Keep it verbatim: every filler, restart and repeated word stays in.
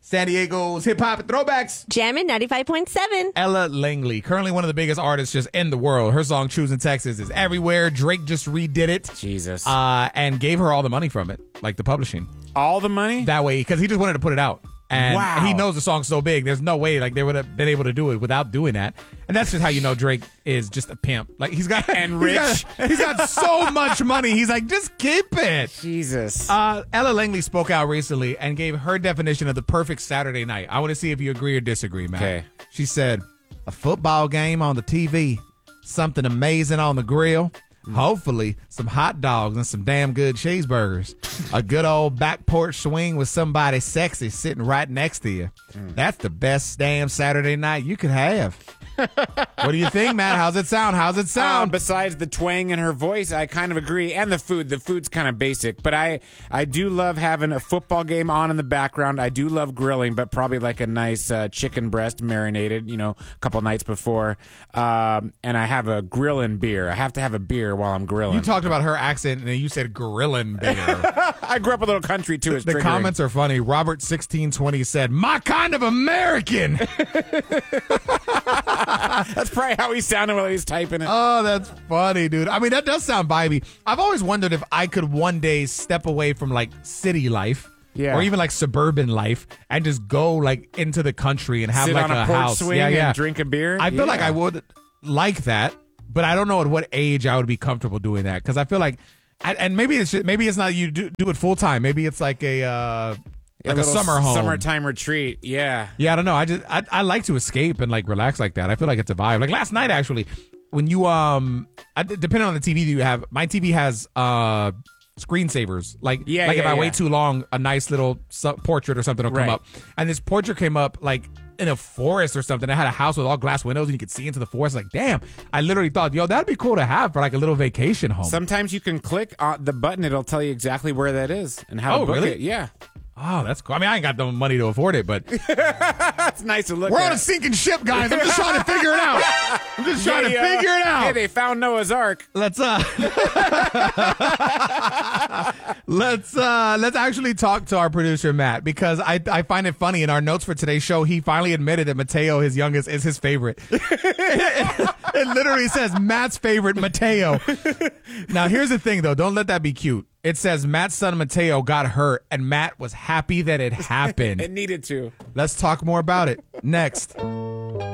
San Diego's hip hop throwbacks. Jammin' ninety-five point seven. Ella Langley, currently one of the biggest artists just in the world. Her song "Choosing Texas" is everywhere. Drake just redid it. Jesus. Uh, and gave her all the money from it, like the publishing. All the money? That way, because he just wanted to put it out. And wow. he knows the song's so big, there's no way like they would have been able to do it without doing that. And that's just how you know Drake is just a pimp. Like he's got and rich. He's got, he's got so much money. He's like, just keep it. Jesus. Uh, Ella Langley spoke out recently and gave her definition of the perfect Saturday night. I want to see if you agree or disagree, Matt. Okay. She said, a football game on the T V, something amazing on the grill. Hopefully, some hot dogs and some damn good cheeseburgers. A good old back porch swing with somebody sexy sitting right next to you. Mm. That's the best damn Saturday night you could have. What do you think, Matt? How's it sound? How's it sound? Uh, besides the twang in her voice, I kind of agree. And the food. The food's kind of basic. But I, I do love having a football game on in the background. I do love grilling, but probably like a nice uh, chicken breast marinated, you know, a couple nights before. Um, and I have a grilling beer. I have to have a beer while I'm grilling. You talked about her accent, and then you said grilling beer. I grew up a little country, too. It's the triggering. Comments are funny. Robert sixteen twenty said, my kind of American. That's probably how he sounded while he was typing it. Oh, that's funny, dude. I mean, that does sound vibey. I've always wondered if I could one day step away from like city life. Yeah. Or even like suburban life and just go like into the country and have Sit like on a, a porch house. swing yeah, yeah. and drink a beer. I feel yeah. like I would like that, but I don't know at what age I would be comfortable doing that because I feel like, and maybe it's just, maybe it's not you do, do it full time. Maybe it's like a uh, like a, a summer home, summertime retreat. Yeah, yeah. I don't know. I just I, I like to escape and like relax like that. I feel like it's a vibe. Like last night actually, when you um, I, depending on the T V that you have, my T V has uh. screensavers like yeah, like yeah, if I yeah. wait too long a nice little su- portrait or something will come Right. up, and this portrait came up like in a forest or something. I had a house with all glass windows and you could see into the forest. Like damn, I literally thought, yo, that'd be cool to have for like a little vacation home. Sometimes you can click on the button; it'll tell you exactly where that is and how Oh, to book really? it. Yeah, Oh, that's cool. I mean, I ain't got the money to afford it, but that's nice to look we're at. on a sinking ship, guys. I'm just trying to figure it out. I'm just trying Yeah, to figure it out. Hey, they found Noah's Ark. Let's uh let's uh let's actually talk to our producer Matt, because I I find it funny in our notes for today's show he finally admitted that Mateo, his youngest, is his favorite. it, it literally says Matt's favorite, Mateo. Now here's the thing though, don't let that be cute. It says Matt's son Mateo got hurt and Matt was happy that it happened. It needed to. Let's talk more about it next.